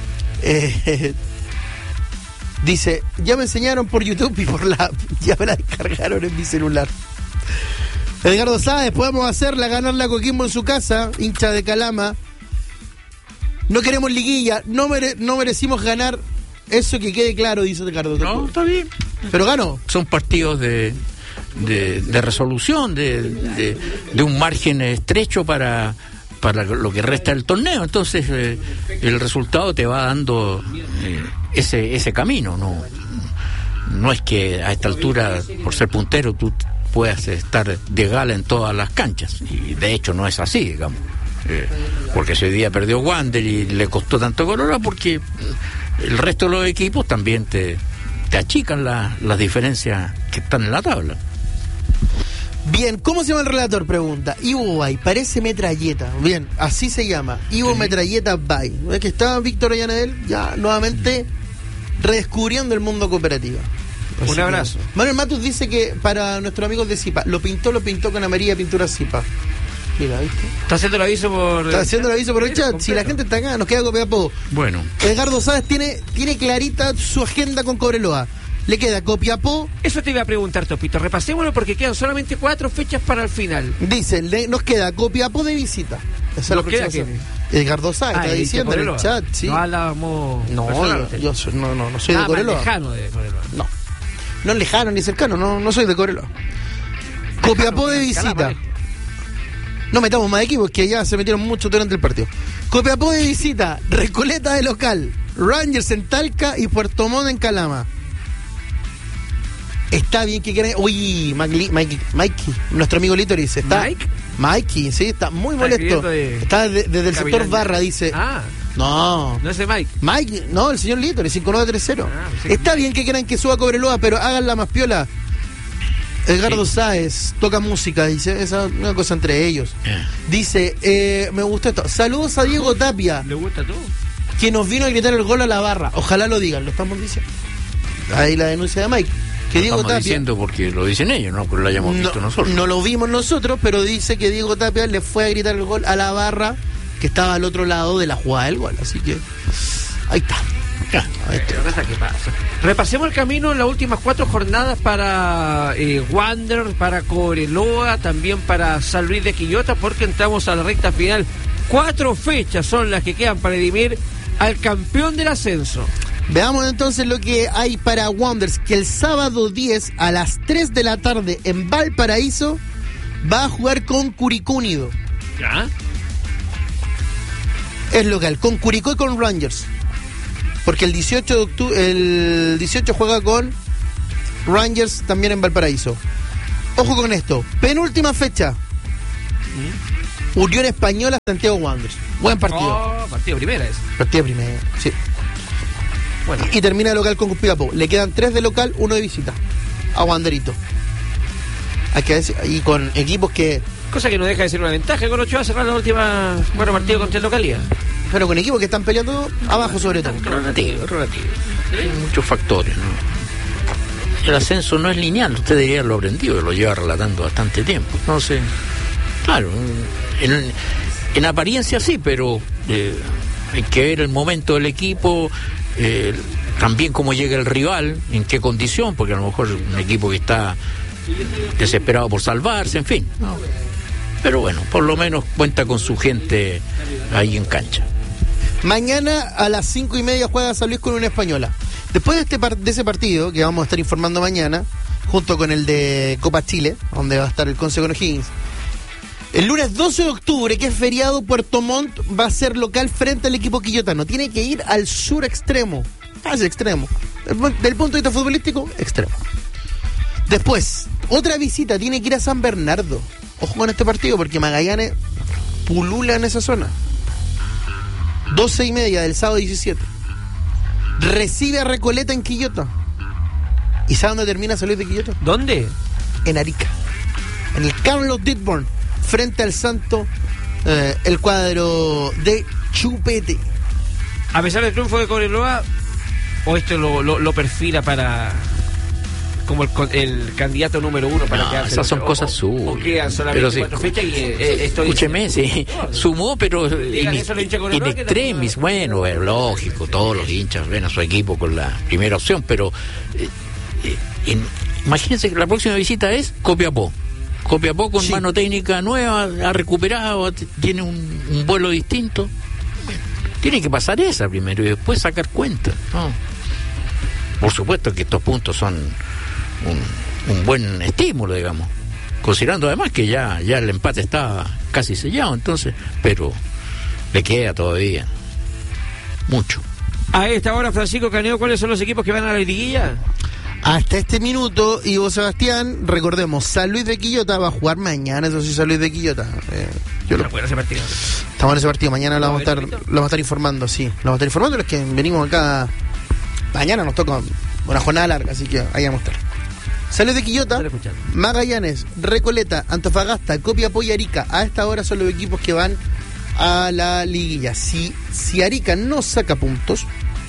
S3: Dice: ya me enseñaron por YouTube y por la app, ya me la descargaron en mi celular. Edgardo Sáez: podemos hacerla, ganarla a Coquimbo en su casa, hincha de Calama. No queremos liguilla, no merecimos ganar, eso que quede claro, dice Edgardo.
S4: No, está bien.
S3: Pero ganó.
S4: Son partidos de resolución, de un margen estrecho para lo que resta del torneo. Entonces el resultado te va dando ese camino. No es que a esta altura, por ser puntero, tú puedas estar de gala en todas las canchas, y de hecho no es así, digamos, porque ese día perdió Wander y le costó tanto Cobreloa, porque el resto de los equipos también te achican las diferencias que están en la tabla.
S3: Bien, ¿cómo se llama el relator? Pregunta. Ivo Bay, parece metralleta. Bien, así se llama. Ivo Metralleta Bay. Es que está Víctor Ellanedel ya nuevamente redescubriendo el mundo cooperativo.
S2: Un abrazo.
S3: Manuel Matus dice que para nuestros amigos de Zipa, lo pintó con amarilla pintura Zipa. Mira, ¿viste?
S2: Está haciendo el aviso por...
S3: Está haciendo el aviso por el chat.
S2: Completo.
S3: Si la gente está acá, nos queda Copiapó.
S4: Bueno,
S3: Edgardo Sáez tiene clarita su agenda con Cobreloa. Le queda Copiapó.
S2: Eso te iba a preguntar, Topito. Repasémoslo porque quedan solamente 4 fechas para el final.
S3: Dice, nos queda Copiapó de visita. Esa es la
S2: ¿Nos queda
S3: próxima
S2: quién?
S3: semana. Edgardo Sáez está
S2: el
S3: diciendo en el
S2: Cobreloa.
S3: chat, sí.
S2: No hablábamos...
S3: No,
S2: personalmente.
S3: yo no soy de
S2: Más
S3: Cobreloa.
S2: lejano de Cobreloa.
S3: No lejano ni cercano, no soy de Cobreloa. Copiapó de visita. No metamos más equipos, que ya se metieron mucho durante el partido. Copiapó de visita, Recoleta de local, Rangers en Talca y Puerto Montt en Calama. Está bien que quieran... Uy, Mikey, nuestro amigo Lito dice... Mikey, sí, está muy molesto. Está desde el sector Barra, dice... No
S2: es de Mike.
S3: Mike, no, el señor Lito, el 5930.
S2: Sí.
S3: Está bien que quieran que suba Cobreloa, pero háganla más piola. Edgardo Sáez toca música, dice, esa es una cosa entre ellos. Dice, me gustó esto. Saludos a Diego Tapia,
S2: ¿Le gusta todo?
S3: que nos vino a gritar el gol a la barra. Ojalá lo digan, lo estamos diciendo. Ahí la denuncia de Mike. Que Diego
S4: estamos
S3: Tapia,
S4: diciendo porque lo dicen ellos, no porque lo hayamos visto nosotros.
S3: No lo vimos nosotros, pero dice que Diego Tapia le fue a gritar el gol a la barra que estaba al otro lado de la jugada del gol. Así que ahí está.
S2: ¿Qué pasa? Repasemos el camino en las últimas 4 jornadas para Wander, para Cobreloa, también para San Luis de Quillota, porque entramos a la recta final. 4 fechas son las que quedan para dirimir al campeón del ascenso.
S3: Veamos entonces lo que hay para Wanderers, que el sábado 10 a las 3 de la tarde en Valparaíso va a jugar con Curicó Unido.
S2: ¿Ya?
S3: Es local, con Curicó y con Rangers. Porque el 18 de octubre, el 18 juega con Rangers también en Valparaíso. Ojo con esto, penúltima fecha. Unión Española, Santiago Wanderers. Buen partido.
S2: Partido primera es.
S3: Partido primera, sí.
S2: Bueno.
S3: Y termina local con Copiapó. Le quedan 3 de local, 1 de visita. A Wanderito. Hay que decir, y con equipos que...
S2: Cosa que no deja de ser una ventaja. Con Ochoa cerrar la última partido contra el localidad.
S3: Pero con equipos que están peleando abajo sobre todo.
S4: Relativo. Hay muchos factores, ¿no? El ascenso no es lineal, usted debería haberlo aprendido, lo lleva relatando bastante tiempo. Entonces, claro, en apariencia sí, pero hay que ver el momento del equipo, también cómo llega el rival, en qué condición, porque a lo mejor es un equipo que está desesperado por salvarse, en fin. ¿No? Pero bueno, por lo menos cuenta con su gente ahí en cancha.
S3: Mañana a las 5:30 juega San Luis con una Española. Después de ese partido, que vamos a estar informando mañana, junto con el de Copa Chile, donde va a estar el Conce con O'Higgins, el lunes 12 de octubre, que es feriado, Puerto Montt va a ser local frente al equipo quillotano. Tiene que ir al sur extremo, casi extremo. Del punto de vista futbolístico, extremo. Después, otra visita, tiene que ir a San Bernardo. Ojo con este partido, porque Magallanes pulula en esa zona. 12:30 del sábado 17. Recibe a Recoleta en Quillota. ¿Y sabe dónde termina San Luis de Quillota?
S2: ¿Dónde?
S3: En Arica. En el Carlos Ditborn, frente al Santo, el cuadro de Chupete.
S2: A pesar del triunfo de Cobreloa, ¿o esto lo perfila para... como el candidato número 1 para
S4: no,
S2: quedarse?
S4: Esas son cosas
S2: o quedan solamente 4 fechas y esto
S4: escúcheme,
S2: dice,
S4: sí, sumó, pero in
S2: Cobreloa,
S4: extremis, bueno, es lógico, todos los hinchas ven a su equipo con la primera opción, pero imagínense que la próxima visita es Copiapó con
S3: sí,
S4: mano técnica nueva, ha recuperado, tiene un vuelo distinto. Bueno, tiene que pasar esa primero y después sacar cuenta, ¿no? Por supuesto que estos puntos son un buen estímulo, digamos, considerando además que ya el empate está casi sellado, entonces, pero le queda todavía mucho.
S2: A esta hora, Francisco Caneo, ¿cuáles son los equipos que van a la liguilla?
S3: Hasta este minuto, Ivo Sebastián, recordemos, San Luis de Quillota va a jugar mañana, eso sí, San Luis de Quillota.
S2: Bueno, ese partido.
S3: Estamos en ese partido, mañana lo vamos a estar informando, sí. Lo vamos a estar informando, los que venimos acá. Mañana nos toca una jornada larga, así que ahí vamos a estar. San Luis de Quillota, Magallanes, Recoleta, Antofagasta, Copiapó y Arica. A esta hora son los equipos que van a la liguilla. Si Arica no saca puntos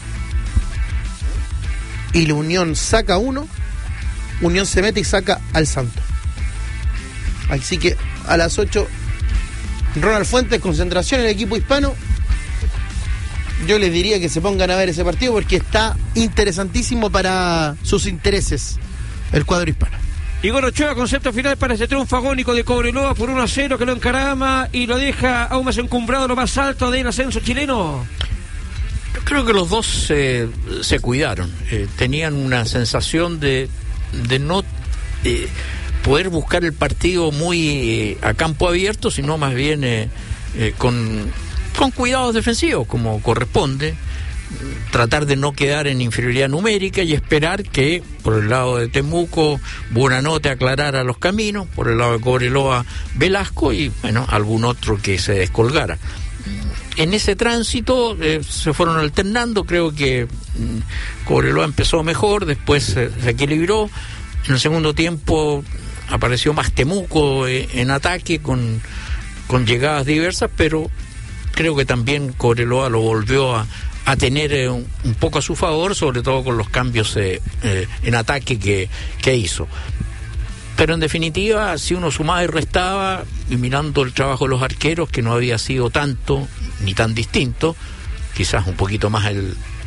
S3: y la Unión saca 1, Unión se mete y saca al Santo. Así que a las 8, Ronald Fuentes, concentración en el equipo hispano. Yo les diría que se pongan a ver ese partido porque está interesantísimo para sus intereses el cuadro hispano.
S2: Igor Ochoa, concepto final para ese triunfo agónico de Cobreloa por 1-0 que lo encarama y lo deja aún más encumbrado, lo más alto del ascenso chileno.
S4: Yo creo que los dos se cuidaron, tenían una sensación de no poder buscar el partido muy a campo abierto, sino más bien con cuidados defensivos, como corresponde, tratar de no quedar en inferioridad numérica y esperar que por el lado de Temuco Buenanote aclarara los caminos, por el lado de Cobreloa Velasco y bueno, algún otro que se descolgara. En ese tránsito se fueron alternando, creo que Cobreloa empezó mejor, después se equilibró, en el segundo tiempo apareció más Temuco en ataque con llegadas diversas, pero creo que también Cobreloa lo volvió a tener un poco a su favor, sobre todo con los cambios en ataque que hizo. Pero en definitiva, si uno sumaba y restaba, y mirando el trabajo de los arqueros, que no había sido tanto ni tan distinto, quizás un poquito más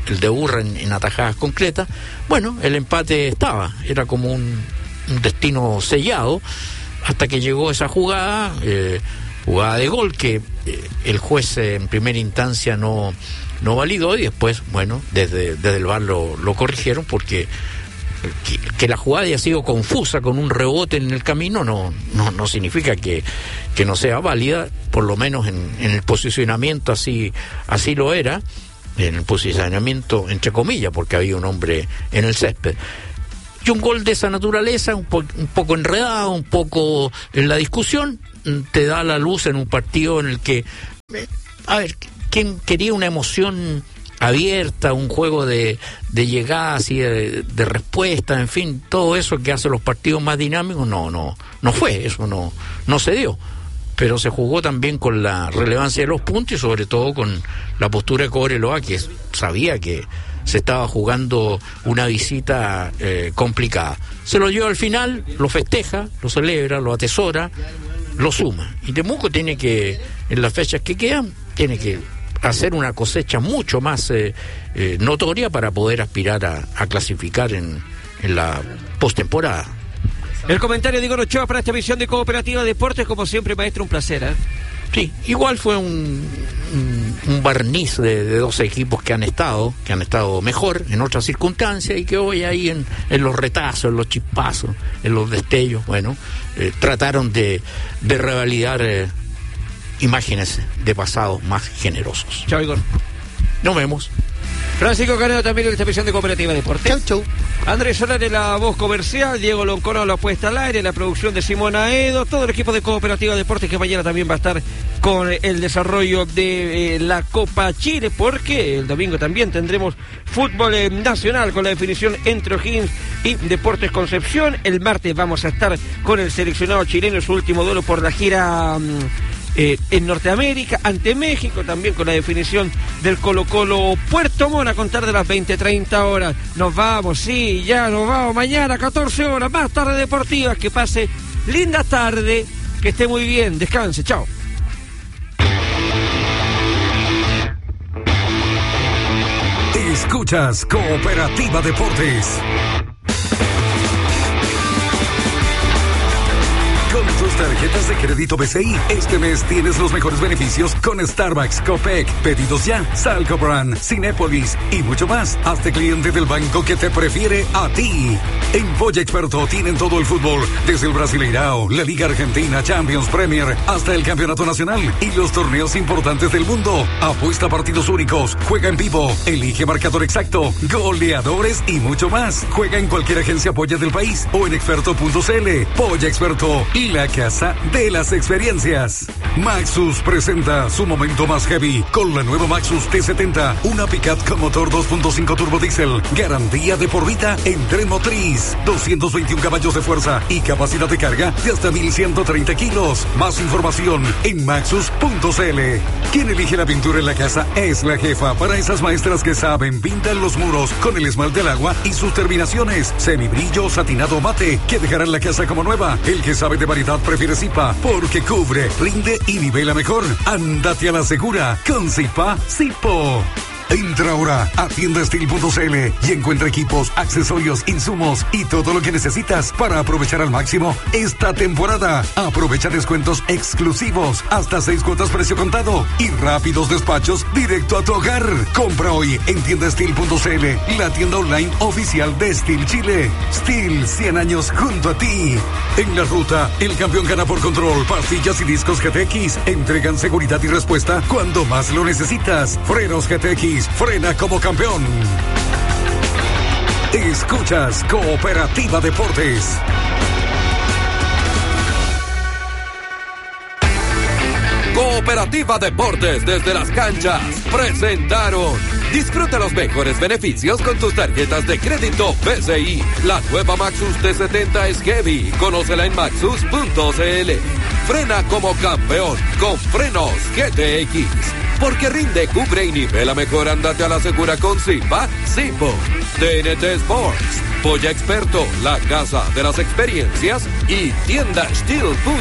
S4: el de Urra en atajadas concretas. Bueno, el empate era como un destino sellado, hasta que llegó esa jugada de gol que el juez en primera instancia no validó, y después, bueno, desde el VAR lo corrigieron, porque que la jugada haya sido confusa con un rebote en el camino no significa que no sea válida. Por lo menos en el posicionamiento así lo era, en el posicionamiento entre comillas, porque había un hombre en el césped. Y un gol de esa naturaleza, un poco enredado, un poco en la discusión, te da la luz en un partido en el que, ¿quién quería una emoción abierta, un juego de llegadas y de respuesta, en fin, todo eso que hace los partidos más dinámicos? No fue, eso no se dio. Pero se jugó también con la relevancia de los puntos y sobre todo con la postura de Cobreloa, que sabía que se estaba jugando una visita complicada. Se lo lleva al final, lo festeja, lo celebra, lo atesora, lo suma. Y Temuco tiene que, en las fechas que quedan, tiene que hacer una cosecha mucho más notoria para poder aspirar a clasificar en la postemporada.
S2: El comentario de Igor Ochoa para esta emisión de Cooperativa Deportes, como siempre, maestro, un placer.
S4: Sí, igual fue un barniz de dos equipos que han estado mejor en otras circunstancias, y que hoy ahí en los retazos, en los chispazos, en los destellos, bueno, trataron de revalidar imágenes de pasados más generosos.
S2: Chao, Igor.
S4: Nos vemos.
S2: Francisco Canedo también en esta emisión de Cooperativa Deportes.
S3: Chau.
S2: Andrés Solari, la voz comercial, Diego Loncono, la puesta al aire, la producción de Simón Aedo, todo el equipo de Cooperativa Deportes, que mañana también va a estar con el desarrollo de la Copa Chile, porque el domingo también tendremos fútbol nacional con la definición entre O'Higgins y Deportes Concepción. El martes vamos a estar con el seleccionado chileno en su último duelo por la gira en Norteamérica, ante México, también con la definición del Colo-Colo Puerto Montt, a contar de las 20:30 horas. Nos vamos, sí, ya nos vamos, mañana 14 horas, más tarde deportivas. Que pase linda tarde, que esté muy bien, descanse, chao.
S1: Escuchas Cooperativa Deportes. Con tus tarjetas de crédito BCI, este mes tienes los mejores beneficios con Starbucks, Copec, Pedidos Ya, Salcobran, Cinépolis y mucho más. Hazte cliente del banco que te prefiere a ti. En Polla Experto tienen todo el fútbol, desde el Brasileirao, la Liga Argentina, Champions, Premier, hasta el Campeonato Nacional y los torneos importantes del mundo. Apuesta a partidos únicos, juega en vivo, elige marcador exacto, goleadores y mucho más. Juega en cualquier agencia Polla del país o en experto.cl. Polla Experto, la casa de las experiencias. Maxus presenta su momento más heavy con la nueva Maxus T70, una pickup con motor 2.5 turbo diésel, garantía de por vida en tren motriz, 221 caballos de fuerza y capacidad de carga de hasta 1130 kilos. Más información en maxus.cl. Quien elige la pintura en la casa es la jefa. Para esas maestras que saben, pintan los muros con el esmalte al agua y sus terminaciones semibrillo, satinado, mate, que dejarán la casa como nueva. El que sabe de variedad prefiere Zipa, porque cubre, rinde y nivela mejor. Ándate a la segura con Zipa Zipo. Entra ahora a tiendastil.cl y encuentra equipos, accesorios, insumos y todo lo que necesitas para aprovechar al máximo esta temporada. Aprovecha descuentos exclusivos, hasta 6 cuotas precio contado y rápidos despachos directo a tu hogar. Compra hoy en tiendastil.cl, la tienda online oficial de Steel Chile. Steel, 100 años junto a ti. En la ruta, el campeón gana por control. Pastillas y discos GTX entregan seguridad y respuesta cuando más lo necesitas. Frenos GTX, frena como campeón. Escuchas Cooperativa Deportes.
S8: Cooperativa Deportes desde las canchas presentaron. Disfruta los mejores beneficios con tus tarjetas de crédito BCI. La nueva Maxus T70 es heavy. Conócela en maxus.cl. Frena como campeón con frenos GTX. Porque rinde, cubre y nivela mejor. Ándate a la segura con Zipa Zipo. TNT Sports, Polla Experto, la casa de las experiencias, y tienda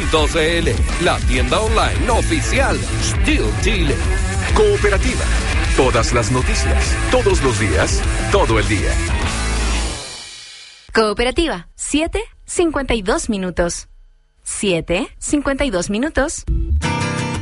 S8: Steel.cl, la tienda online oficial Steel Chile.
S9: Cooperativa, Todas las noticias, todos los días, todo el día.
S10: Cooperativa, 7:52 minutos. 7:52 minutos.